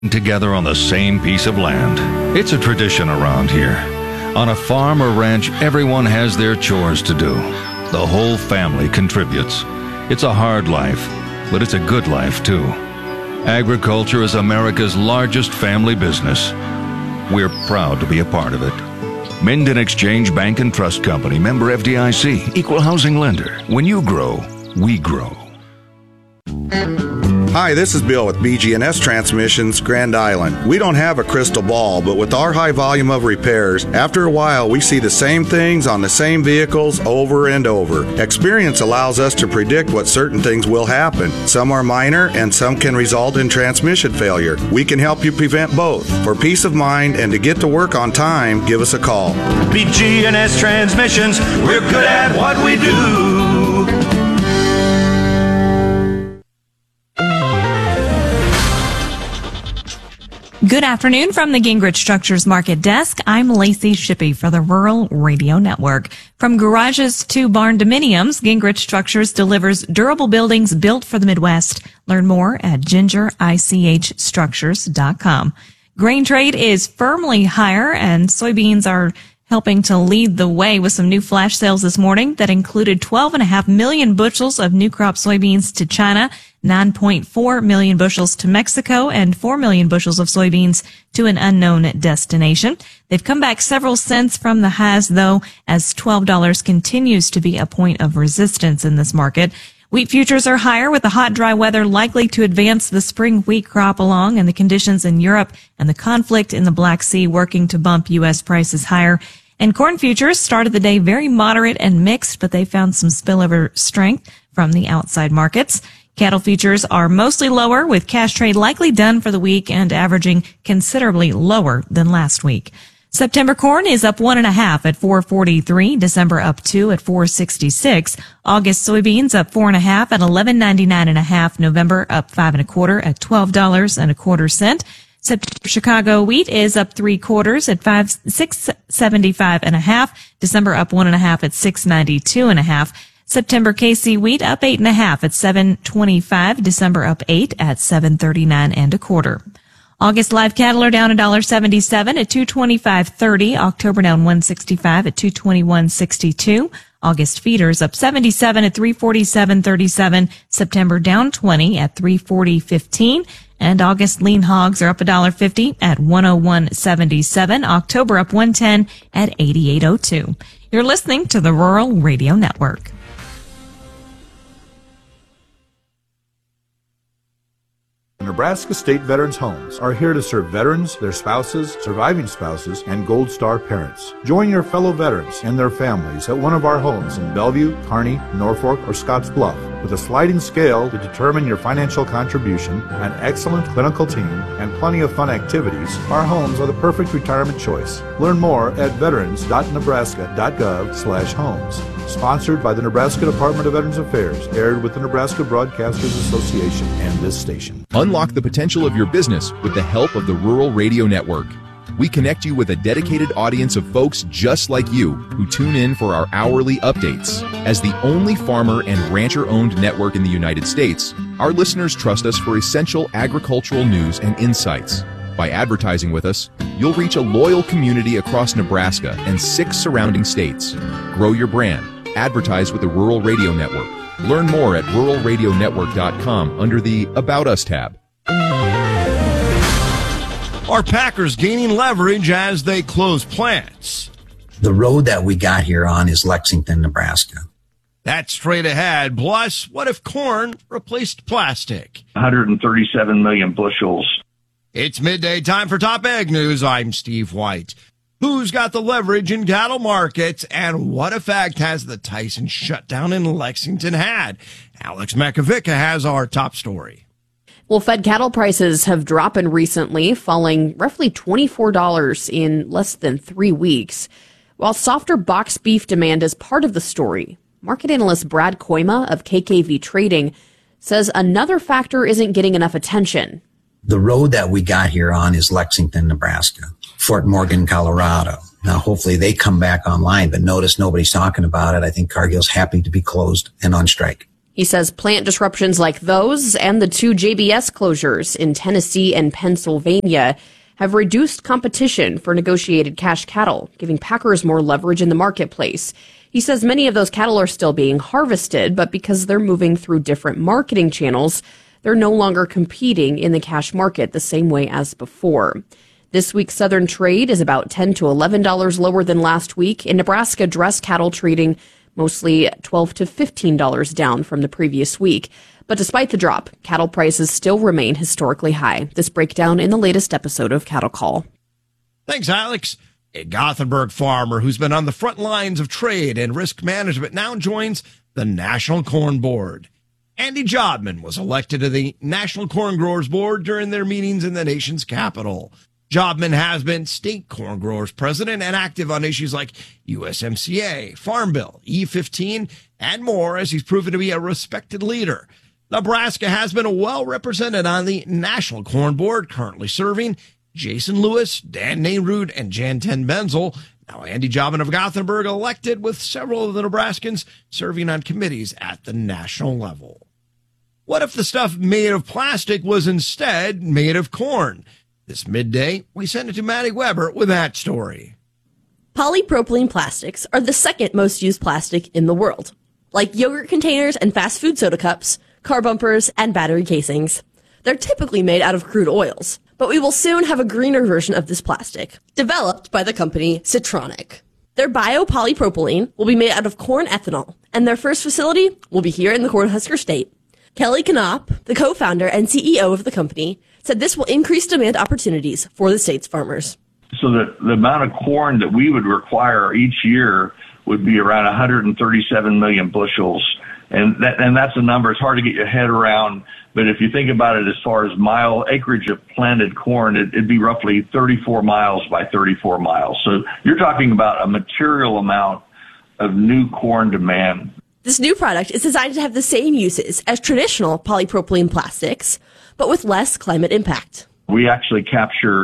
together on the same piece of land. It's a tradition around here. On a farm or ranch, everyone has their chores to do. The whole family contributes. It's a hard life, but it's a good life too. Agriculture is America's largest family business. We're proud to be a part of it. Minden Exchange Bank and Trust Company, member FDIC, equal housing lender. When you grow, we grow. Hi, this is Bill with BG&S Transmissions, Grand Island. We don't have a crystal ball, but with our high volume of repairs, after a while we see the same things on the same vehicles over and over. Experience allows us to predict what certain things will happen. Some are minor and some can result in transmission failure. We can help you prevent both. For peace of mind and to get to work on time, give us a call. BG&S Transmissions, we're good at what we do. Good afternoon from the Gingrich Structures Market Desk. I'm Lacey Shippey for the Rural Radio Network. From garages to barn dominiums, Gingrich Structures delivers durable buildings built for the Midwest. Learn more at gingerichstructures.com. Grain trade is firmly higher, and soybeans are helping to lead the way with some new flash sales this morning that included 12.5 million bushels of new crop soybeans to China, 9.4 million bushels to Mexico, and 4 million bushels of soybeans to an unknown destination. They've come back several cents from the highs, though, as $12 continues to be a point of resistance in this market. Wheat futures are higher with the hot, dry weather likely to advance the spring wheat crop along, and the conditions in Europe and the conflict in the Black Sea working to bump U.S. prices higher. And corn futures started the day very moderate and mixed, but they found some spillover strength from the outside markets. Cattle futures are mostly lower, with cash trade likely done for the week and averaging considerably lower than last week. September corn is up 1.5 at $4.43. December up 2 at $4.66. August soybeans up 4.5 at $11.99.5. November up 5.25 at $12.25. September Chicago wheat is up 3/4 at $6.75.5. December up 1.5 at $6.92.5. September KC wheat up 8.5 at $7.25. December up 8 at $7.39.25. August live cattle are down $1.77 at $225.30. October down $1.65 at $221.62. August feeders up 77 at $347.37. September down 20 at $340.15. And August lean hogs are up $1.50 at $101.77. October up $1.10 at $88.02. You're listening to the Rural Radio Network. Nebraska State Veterans Homes are here to serve veterans, their spouses, surviving spouses, and Gold Star parents. Join your fellow veterans and their families at one of our homes in Bellevue, Kearney, Norfolk, or Scottsbluff. With a sliding scale to determine your financial contribution, an excellent clinical team, and plenty of fun activities, our homes are the perfect retirement choice. Learn more at veterans.nebraska.gov/homes. Sponsored by the Nebraska Department of Veterans Affairs, aired with the Nebraska Broadcasters Association and this station. Unlock the potential of your business with the help of the Rural Radio Network. We connect you with a dedicated audience of folks just like you who tune in for our hourly updates. As the only farmer and rancher-owned network in the United States, our listeners trust us for essential agricultural news and insights. By advertising with us, you'll reach a loyal community across Nebraska and 6 surrounding states. Grow your brand. Advertise with the Rural Radio Network. Learn more at ruralradionetwork.com under the About Us tab. Are Packers gaining leverage as they close plants? The road that we got here on is Lexington, Nebraska. That's straight ahead. Plus, what if corn replaced plastic? 137 million bushels. It's midday time for Top Ag News. I'm Steve White. Who's got the leverage in cattle markets, and what effect has the Tyson shutdown in Lexington had? Alex Makovica has our top story. Well, fed cattle prices have dropped recently, falling roughly $24 in less than 3 weeks. While softer box beef demand is part of the story, market analyst Brad Koima of KKV Trading says another factor isn't getting enough attention. The road that we got here on is Lexington, Nebraska, Fort Morgan, Colorado. Now, hopefully they come back online, but notice nobody's talking about it. I think Cargill's happy to be closed and on strike. He says plant disruptions like those and the 2 JBS closures in Tennessee and Pennsylvania have reduced competition for negotiated cash cattle, giving packers more leverage in the marketplace. He says many of those cattle are still being harvested, but because they're moving through different marketing channels, they're no longer competing in the cash market the same way as before. This week's Southern trade is about $10 to $11 lower than last week. In Nebraska, dress cattle trading mostly $12 to $15 down from the previous week. But despite the drop, cattle prices still remain historically high. This breakdown in the latest episode of Cattle Call. Thanks, Alex. A Gothenburg farmer who's been on the front lines of trade and risk management now joins the National Corn Board. Andy Jobman was elected to the National Corn Growers Board during their meetings in the nation's capital. Jobman has been state corn growers president and active on issues like USMCA, Farm Bill, E15, and more, as he's proven to be a respected leader. Nebraska has been well represented on the National Corn Board, currently serving Jason Lewis, Dan Nayrud, and Janten Benzel. Now Andy Jobman of Gothenburg elected, with several of the Nebraskans serving on committees at the national level. What if the stuff made of plastic was instead made of corn? This midday, we send it to Maddie Weber with that story. Polypropylene plastics are the second most used plastic in the world, like yogurt containers and fast food soda cups, car bumpers, and battery casings. They're typically made out of crude oils, but we will soon have a greener version of this plastic, developed by the company Citronic. Their biopolypropylene will be made out of corn ethanol, and their first facility will be here in the Cornhusker State. Kelly Knopp, the co-founder and CEO of the company, said this will increase demand opportunities for the state's farmers. So the amount of corn that we would require each year would be around 137 million bushels. And that's a number. It's hard to get your head around. But if you think about it as far as acreage of planted corn, it'd be roughly 34 miles by 34 miles. So you're talking about a material amount of new corn demand. This new product is designed to have the same uses as traditional polypropylene plastics, but with less climate impact. We actually capture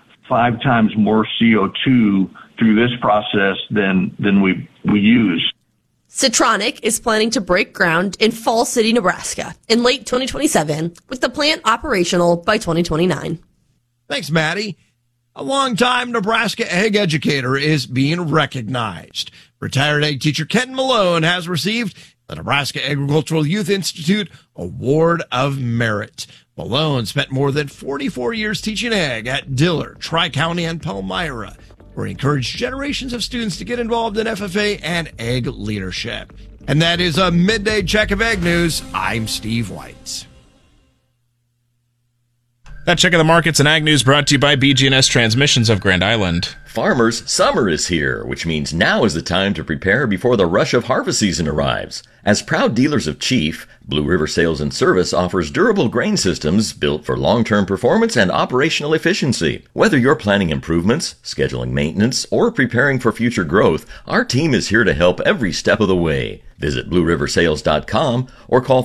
5 times more CO2 through this process than we use. Citronic is planning to break ground in Fall City, Nebraska in late 2027, with the plant operational by 2029. Thanks, Maddie. A longtime Nebraska egg educator is being recognized. Retired egg teacher Ken Malone has received the Nebraska Agricultural Youth Institute Award of Merit. Malone spent more than 44 years teaching egg at Dillard, Tri-County, and Palmyra, where he encouraged generations of students to get involved in FFA and egg leadership. And that is a midday check of egg news. I'm Steve White. That check of the markets and ag news brought to you by BG&S Transmissions of Grand Island. Farmers, summer is here, which means now is the time to prepare before the rush of harvest season arrives. As proud dealers of Chief, Blue River Sales and Service offers durable grain systems built for long-term performance and operational efficiency. Whether you're planning improvements, scheduling maintenance, or preparing for future growth, our team is here to help every step of the way. Visit BlueRiverSales.com or call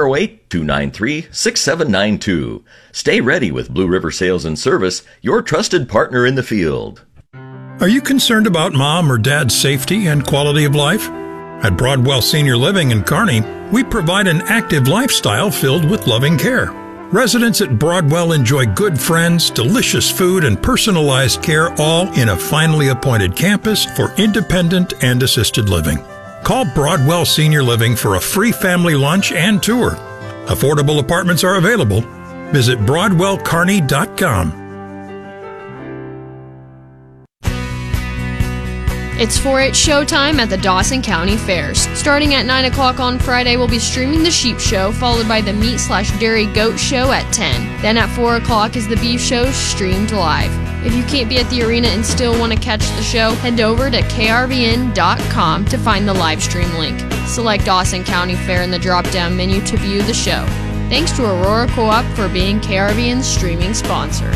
308-293-6792. Stay ready with Blue River Sales and Service, your trusted partner in the field. Are you concerned about mom or dad's safety and quality of life? At Broadwell Senior Living in Kearney, we provide an active lifestyle filled with loving care. Residents at Broadwell enjoy good friends, delicious food, and personalized care, all in a finely appointed campus for independent and assisted living. Call Broadwell Senior Living for a free family lunch and tour. Affordable apartments are available. Visit BroadwellKearney.com. It's 4-H showtime at the Dawson County Fairs. Starting at 9 o'clock on Friday, we'll be streaming the Sheep Show, followed by the Meat/Dairy Goat Show at 10. Then at 4 o'clock is the Beef Show, streamed live. If you can't be at the arena and still want to catch the show, head over to krvn.com to find the live stream link. Select Dawson County Fair in the drop-down menu to view the show. Thanks to Aurora Co-op for being KRVN's streaming sponsor.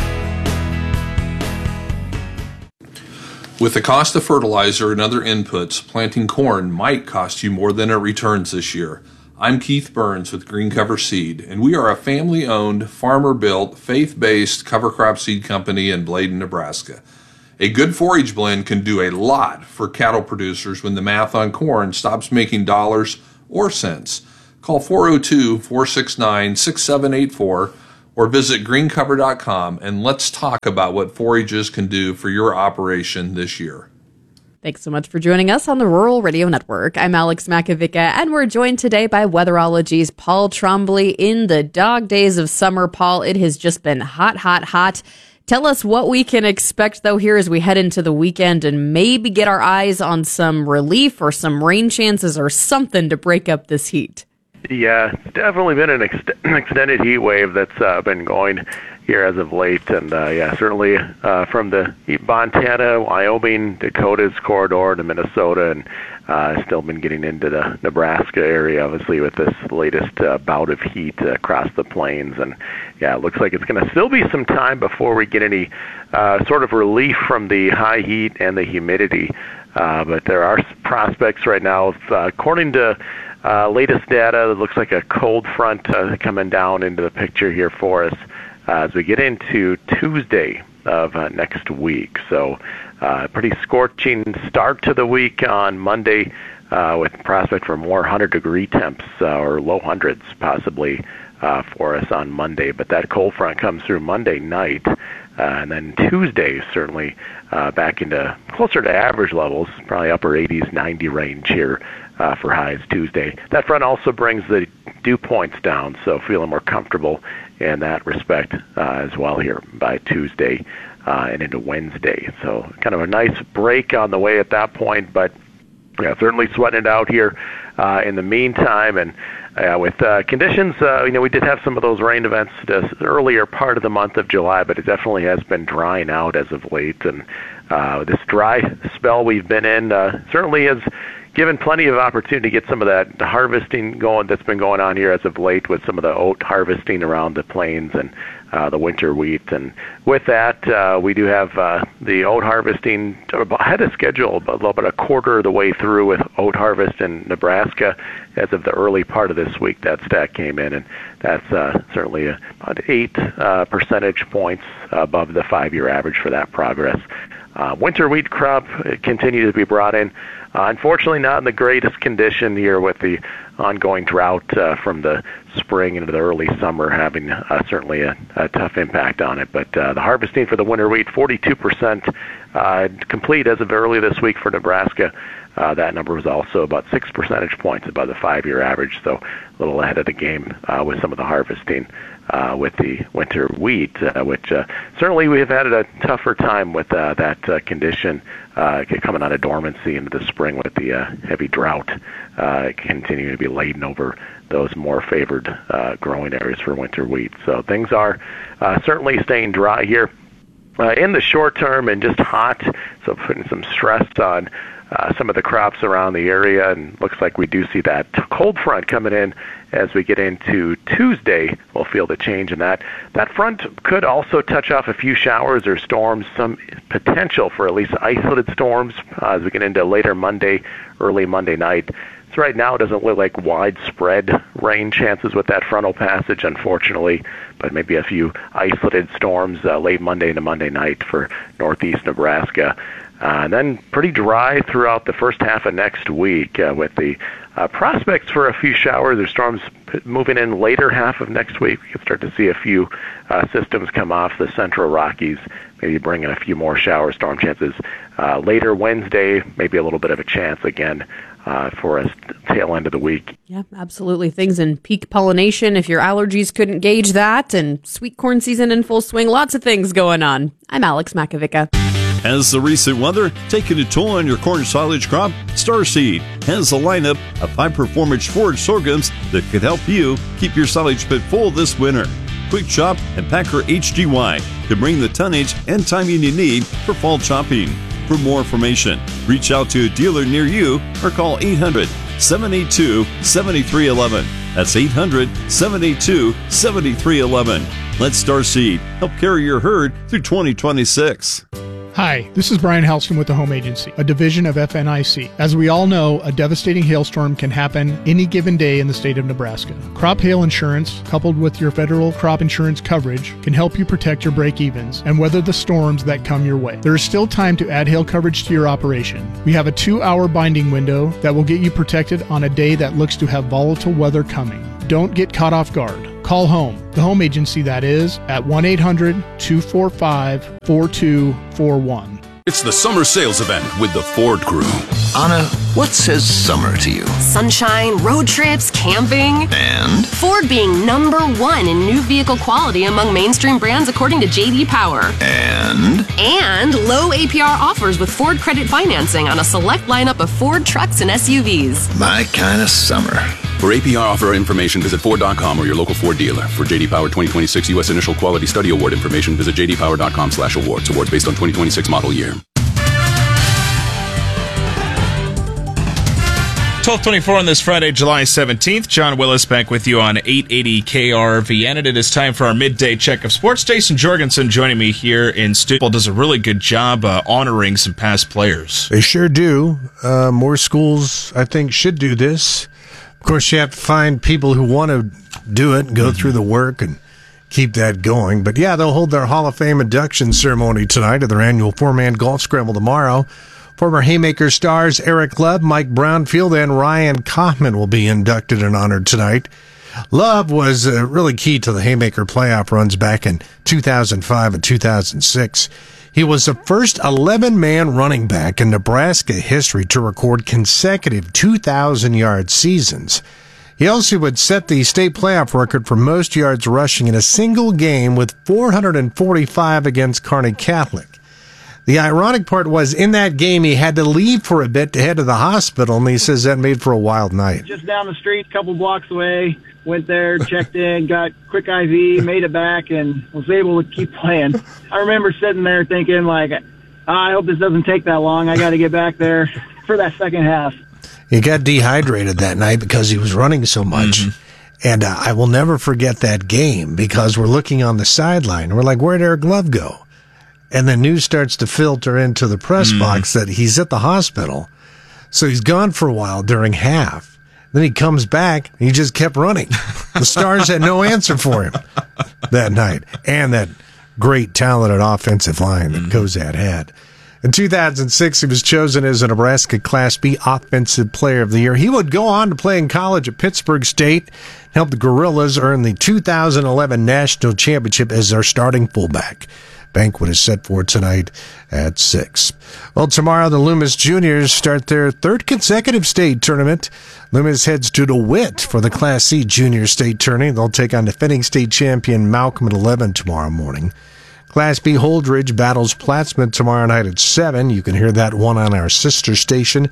With the cost of fertilizer and other inputs, planting corn might cost you more than it returns this year. I'm Keith Burns with Green Cover Seed, and we are a family-owned, farmer-built, faith-based cover crop seed company in Bladen, Nebraska. A good forage blend can do a lot for cattle producers when the math on corn stops making dollars or cents. Call 402-469-6784 or visit greencover.com and let's talk about what forages can do for your operation this year. Thanks so much for joining us on the Rural Radio Network. I'm Alex Makovica, and we're joined today by Weatherology's Paul Trombley. In the dog days of summer, Paul, it has just been hot, hot, hot. Tell us what we can expect, though, here as we head into the weekend and maybe get our eyes on some relief or some rain chances or something to break up this heat. Yeah, it's definitely been an extended heat wave that's been going here as of late, and certainly from the Montana, Wyoming, Dakotas corridor to Minnesota, and still been getting into the Nebraska area, obviously, with this latest bout of heat across the plains. And yeah, it looks like it's going to still be some time before we get any sort of relief from the high heat and the humidity. But there are prospects right now, according to latest data, it looks like a cold front coming down into the picture here for us as we get into Tuesday of next week. So pretty scorching start to the week on Monday with prospect for more 100-degree temps or low hundreds possibly for us on Monday. But that cold front comes through Monday night. And then Tuesday, certainly back into closer to average levels, probably upper 80s, 90 range here for highs Tuesday. That front also brings the dew points down, so feeling more comfortable in that respect as well here by Tuesday and into Wednesday. So kind of a nice break on the way at that point, but yeah, certainly sweating it out here in the meantime. And with conditions, we did have some of those rain events this earlier part of the month of July, but it definitely has been drying out as of late. And this dry spell we've been in certainly has given plenty of opportunity to get some of that harvesting going that's been going on here as of late with some of the oat harvesting around the plains and the winter wheat. And with that, we do have the oat harvesting ahead of schedule, a little bit a quarter of the way through with oat harvest in Nebraska as of the early part of this week. That stat came in, and that's certainly about 8 percentage points above the 5-year average for that progress. Winter wheat crop continues to be brought in. Unfortunately, not in the greatest condition here with the ongoing drought from the spring into the early summer having certainly a tough impact on it. But the harvesting for the winter wheat, 42% complete as of early this week for Nebraska. That number was also about 6 percentage points above the 5-year average, so a little ahead of the game with some of the harvesting with the winter wheat, which certainly we have had a tougher time with that condition coming out of dormancy into the spring with the heavy drought continuing to be laden over those more favored growing areas for winter wheat. So things are certainly staying dry here in the short term and just hot, so putting some stress on some of the crops around the area, and looks like we do see that cold front coming in as we get into Tuesday. We'll feel the change in that. That front could also touch off a few showers or storms, some potential for at least isolated storms as we get into later Monday, early Monday night. So right now it doesn't look like widespread rain chances with that frontal passage, unfortunately, but maybe a few isolated storms late Monday into Monday night for northeast Nebraska. And then pretty dry throughout the first half of next week with the prospects for a few showers or storms moving in later half of next week. We can start to see a few systems come off the central Rockies, maybe bringing a few more shower storm chances. Later Wednesday, maybe a little bit of a chance again for us tail end of the week. Yeah, absolutely. Things in peak pollination, if your allergies couldn't gauge that, and sweet corn season in full swing. Lots of things going on. I'm Alex Makovica. Has the recent weather taken a toll on your corn silage crop? Starseed has a lineup of high-performance forage sorghums that could help you keep your silage pit full this winter. Quick Chop and Packer HGY can bring the tonnage and timing you need for fall chopping. For more information, reach out to a dealer near you or call 800-782-7311. That's 800-782-7311. Let Starseed help carry your herd through 2026. Hi, this is Brian Halston with the Home Agency, a division of FNIC. As we all know, a devastating hailstorm can happen any given day in the state of Nebraska. Crop hail insurance, coupled with your federal crop insurance coverage, can help you protect your break-evens and weather the storms that come your way. There is still time to add hail coverage to your operation. We have a 2-hour binding window that will get you protected on a day that looks to have volatile weather coming. Don't get caught off guard. Call home, the Home Agency that is, at 1-800-245-4241. It's the summer sales event with the Ford Crew. Anna, what says summer to you? Sunshine, road trips, camping. And? Ford being #1 in new vehicle quality among mainstream brands according to J.D. Power. And? And low APR offers with Ford credit financing on a select lineup of Ford trucks and SUVs. My kind of summer. For APR offer information, visit Ford.com or your local Ford dealer. For J.D. Power 2026 U.S. Initial Quality Study Award information, visit jdpower.com/awards. Awards based on 2026 model year. 12:24 on this Friday, July 17th. John Willis back with you on 880 KRV. And it is time for our midday check of sports. Jason Jorgensen joining me here in studio. Does a really good job honoring some past players. They sure do. More schools, I think, should do this. Of course, you have to find people who want to do it and go through the work and keep that going. But yeah, they'll hold their Hall of Fame induction ceremony tonight at their annual 4-man golf scramble tomorrow. Former Haymaker stars Eric Love, Mike Brownfield, and Ryan Kaufman will be inducted and honored tonight. Love was really key to the Haymaker playoff runs back in 2005 and 2006. He was the first 11-man running back in Nebraska history to record consecutive 2,000-yard seasons. He also would set the state playoff record for most yards rushing in a single game with 445 against Kearney Catholic. The ironic part was, in that game, he had to leave for a bit to head to the hospital, and he says that made for a wild night. Just down the street, a couple blocks away, went there, checked in, got quick IV, made it back, and was able to keep playing. I remember sitting there thinking, like, I hope this doesn't take that long. I got to get back there for that second half. He got dehydrated that night because he was running so much. And I will never forget that game because we're looking on the sideline. We're like, where'd Eric Love go? And the news starts to filter into the press box that he's at the hospital. So he's gone for a while during half. Then he comes back, and he just kept running. The Stars had no answer for him that night. And that great, talented offensive line that Kozad had. In 2006, he was chosen as a Nebraska Class B Offensive Player of the Year. He would go on to play in college at Pittsburgh State, help the Gorillas earn the 2011 National Championship as their starting fullback. Banquet is set for tonight at 6. Well, tomorrow the Loomis Juniors start their third consecutive state tournament. Loomis heads to DeWitt for the Class C Junior State Tourney. They'll take on defending state champion Malcolm at 11 tomorrow morning. Class B Holdridge battles Plattsmouth tomorrow night at 7. You can hear that one on our sister station,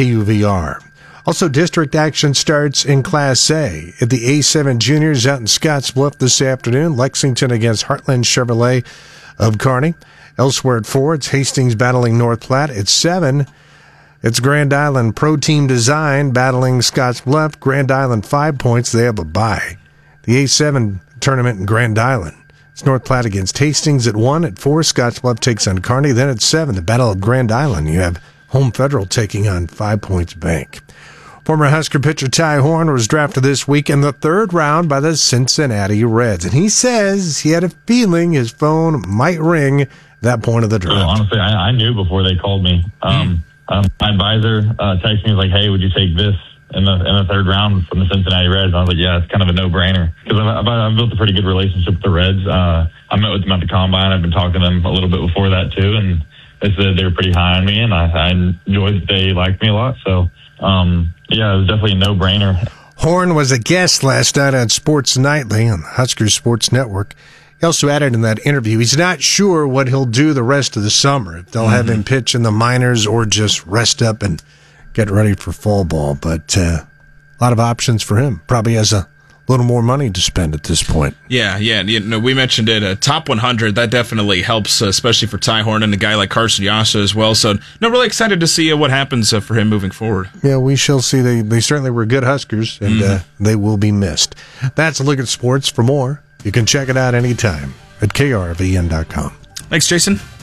KUVR. Also, district action starts in Class A at the A7 Juniors out in Scottsbluff this afternoon. Lexington against Heartland Chevrolet of Kearney. Elsewhere at 4, it's Hastings battling North Platte. At 7, it's Grand Island Pro Team Design battling Scottsbluff. Grand Island 5 points. They have a bye. The A7 tournament in Grand Island. It's North Platte against Hastings at 1. At 4, Scottsbluff takes on Kearney. Then at 7, the Battle of Grand Island. You have Home Federal taking on 5 Points Bank. Former Husker pitcher Ty Horn was drafted this week in the 3rd round by the Cincinnati Reds. And he says he had a feeling his phone might ring at that point of the draft. Well, honestly, I knew before they called me. My advisor texted me, like, hey, would you take this in the 3rd round from the Cincinnati Reds? And I was like, yeah, it's kind of a no-brainer. Because I've built a pretty good relationship with the Reds. I met with them at the Combine. I've been talking to them a little bit before that, too. And they said they were pretty high on me, and I enjoyed that they liked me a lot. So, yeah, it was definitely a no-brainer. Horn was a guest last night on Sports Nightly on the Husker Sports Network. He also added in that interview, he's not sure what he'll do the rest of the summer, if they'll have him pitch in the minors or just rest up and get ready for fall ball. But a lot of options for him. Probably has a little more money to spend at this point. Yeah. You know, we mentioned it. Top 100, that definitely helps, especially for Ty Horn and a guy like Carson Yassa as well. So, no, really excited to see what happens for him moving forward. Yeah, we shall see. They certainly were good Huskers, and they will be missed. That's a look at sports. For more, you can check it out anytime at krvn.com. Thanks, Jason.